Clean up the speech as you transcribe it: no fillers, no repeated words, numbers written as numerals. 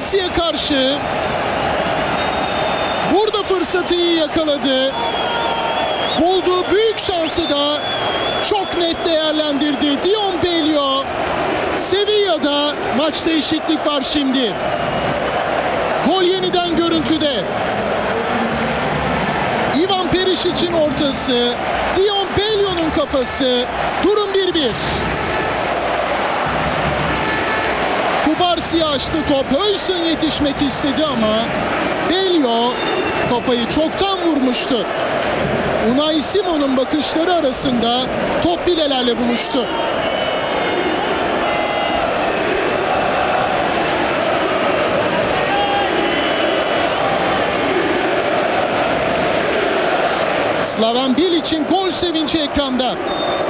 Chelsea'ye karşı. Burada fırsatı iyi yakaladı. Bulduğu büyük şansı da çok net değerlendirdi. Dion Bellio. Sevilla'da maç değişiklik var şimdi. Gol yeniden görüntüde. Ivan Perişic'in ortası. Dion Bellio'nun kafası. Durum 1-1. Kubarsi açtı top. Höysen yetişmek istedi ama Bellio kafayı çoktan vurmuştu. Unai Simon'un bakışları arasında top bilelerle buluştu. Slaven Bilic'in gol sevinci ekranda.